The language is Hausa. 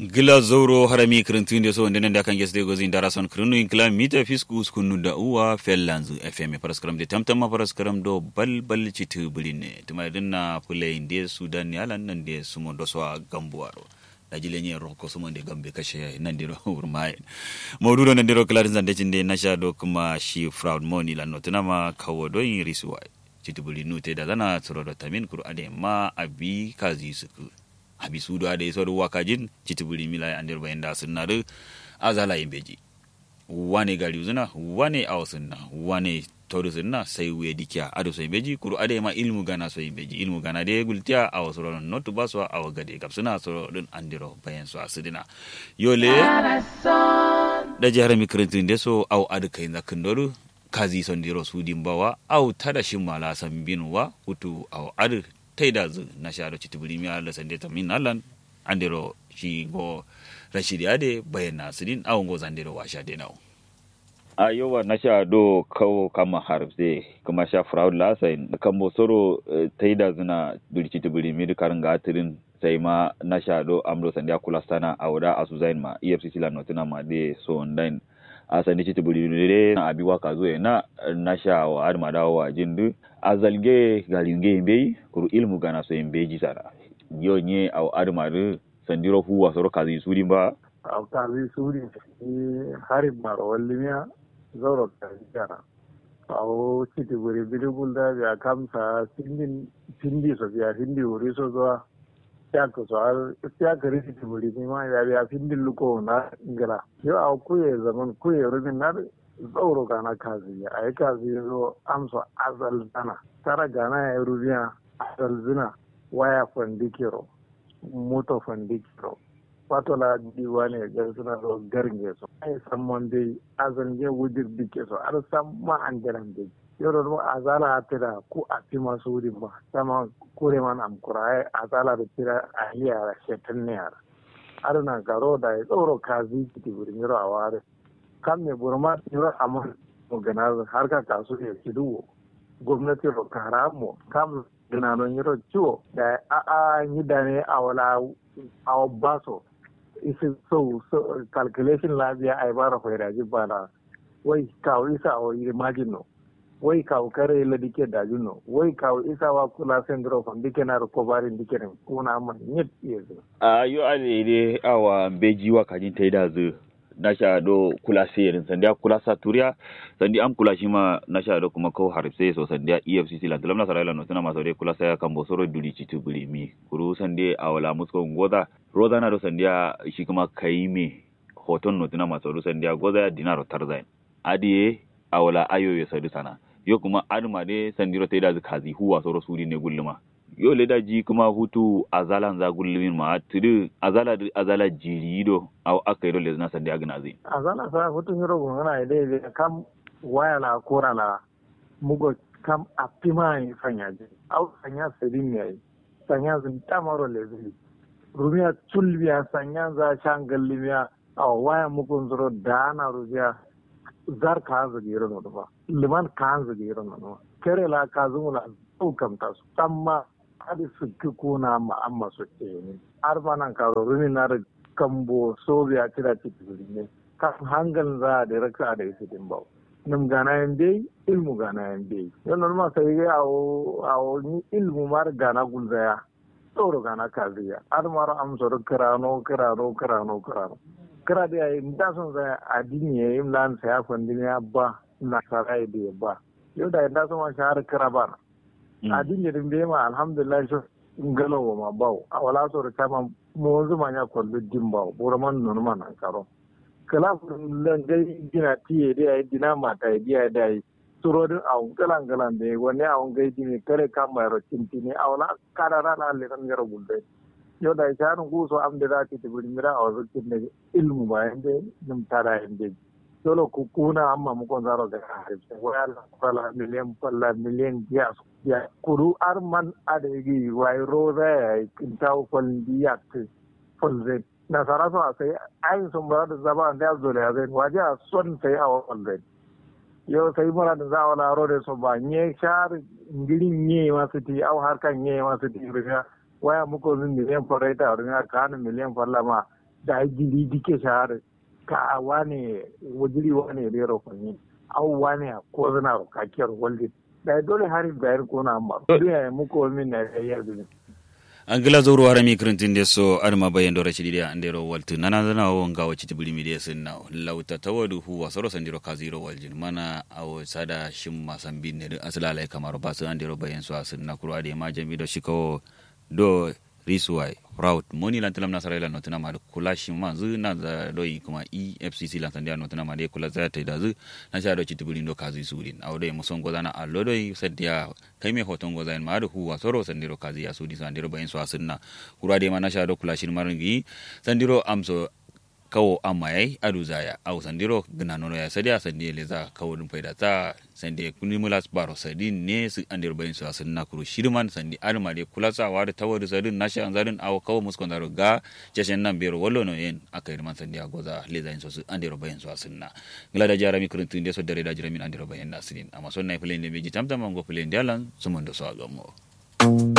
Gila Zoro harami kirintun so ndenen da kan gesde gozi ndara son kirinu inkla mita fisku skunu da uwa fellanzu FM paraskaram de tamtama paraskaram do balbal citu buline tuma dinna pule inde Sudan yalan nan de sumo do so gambuaro dajile nye roko sumo de gambe kashe nan de urmai modudo nan de ro klarin zande cinde nasha do kuma shi fraud money la notuna ma kawodo yin riswai citu bulinu te da zana tsoro do tamin kur ade ma abi kazi suku habisu da da yaso wakajin citiburi mila andir bayanda sunnaru azala yimbeji wane gari uzuna wane awsunna wane todu sunna sai we dikia ado so yimbeji kuru ade ma ilmu gana so yimbeji ilmu gana de gultia awsoro notu baswa awagade kapsuna so dun andiro bayan so asudina yole da jihar mikrintin deso aw adkai nakindoru kazi sondiro sudimbawa aw tada shimala sambinwa hutu aw adu taida zu na sharo citibuli mi Allah sande ta min Allah andero shi go rashidi ade bayana sidin awon go zandero washa de nawo ayowa na sha do kawo kama harfse kuma sha fraud la sai kambo soro taida zuna duri citibuli mi karin gatirin sai ma na sha do amro sande kula sana awda asuzain ma EFCC la notina ma de so online asani citibuli ne na abiwa kazo na sha wa arma dawo wa jindu azalge galinge mbei kuru ilmu gana so mbeji sara yo nye au armaru sandiro huwa soro kazi suri ba au kazi suri harib maro wallimia zoro kazi kana au chiti buri bilibulda ya kamsa sindi so ya hindi uri so zo yako so al yako riti buri ma ya hindi luko na ngala yo au kuye zaman kuye rubin na zauro gana kazi ya ai kazi zo amsa azal dana tara gana ya rubiya azal zina waya fandikiro moto fandikiro wato la diwane ga suna zo garnge so ai samman dai azal je wudir dike so ar samma an garan dai yoro no azala atira ku atima suri ba sama kure man am kurai azala da tira ahiya shetan ne ar arna garo da zauro kazi kiti burin ro aware kan me burma yoro amon organize har ka kasu ya kiduwo gwamnati ro karamo kam dina non yoro ciwo da yi da ne a baso isi so calculation labiya ai bara fairaji bana wai kawo isa o imagine no wai kawo kare la dike da juno wai kawo isa wa kula sendro kon dike na ko barin dike ne kuna man nyet yezo yo ale de awa beji wa kajin taida zu nasha do kula serin sandia kula saturia sandi am kula shima nasha do kuma ko harse so sandia EFCC la dalam nasara la notuna masore kula saya kambo soro duli citubuli mi kuru sandi awala musko ngoda rodana do sandia shi kuma kaime hoton notuna masoro sandia goda dinaro tarzain adiye awala ayo ya sadu sana yo kuma aduma de sandiro taida kazi huwa soro suri ne gulluma yo leda ji kuma hutu azalan za gullumin ma tudu azala jirido au akairo lezna sandi agnazi azala sa hutu hiro gona ide kam waya la kora la mugo kam apimai fanyaje au sanya sedin yayi sanya zin tamaro lezi rumiya tulbiya sanya za shangallimiya au waya mugo zuro dana rubiya zar kaza giro no ba liman kaza giro no kere la kazumula ukam tasu tamma hadi su kuna ma amma su ce ne arbanan karo rumi na da kambo sobiya tira cikin ne kan hangal za da raka da isi din bawo nim gana yan dai ilmu gana yan dai yan normal sai ga awo ni ilmu mar gana gulzaya tsoro gana kaziya ar mara amso kirano kira da yayi da son za adini yayi lan sai afan diniya ba na sarai da ba yau da inda son ma shahar kira ba adin yadda bai ma alhamdulillah so ngalo ma bawo a wala so da kama mo zuma nya kollu dimbawo buraman non man an karo kala lan gai gina tiye da ai dina mata dia dai surodin awun galan da wani awun gai dini kare kama ro tintini awla karara na le kan garo bulde yo da jarun guso am da ti tibiri mira awu tinne ilmu ba inde dum tara inde solo kuna amma mu kon zaro ga wala million ya kuru arman adegi wai roza kintaw kon diyak fonze na saraso sai ayin sun ba da zaba da zo da zai waje son sai a wannan yo sai mura da zawa na rode so ba nye shar ngirin nye masu ti au harkan nye masu ti ruga waya muko zin million fareta ruga kan million farlama da gidi dike shahara ka wane wajiri wane rero kwanyi au wane ko zana kakiyar walde da dole harin bayar kona amma duniya ya muku min na yanzu angila zoro harami krintin de so arma bayen do rachidi dia andero waltu nana zana o ngawo chiti buli mi de senna lawta tawadu hu wasoro sandiro kaziro waljin mana awo sada shimma sambinne de aslala kamaro basu andero bayen so asinna kuro ade ma jami do shiko do riswai proud moni lantalam nasarela notuna ma kula shimma zu na da doi kuma EFCC lantandia notuna ma de kula za ta da zu na sha do chiti buli ndo kazi sudin awde musongo zana allodoi sadia kaime hoton go zain ma do hu wasoro sandiro kazi ya sudi sandiro bayen so asinna kuro ade ma na sha do kula shin marangi sandiro amso kawo amayai aduzaya au sandiro gna nono ya sadia sandie leza kawo dum faida ta sandie kunimulas baro sadin ne su andiro bayin su asanna kuru shirman sandi arma de kulasa wada tawadu sadin nasha anzarin au kawo muskondaro ga jeshen nan bero wallo no en akai man sandia goza leza in so su andiro bayin su asanna glada jarami kuruntu inde so dare da jaramin andiro bayin nasrin amma sonna play ne meji tamtam ngo play ndialan sumondo so agamo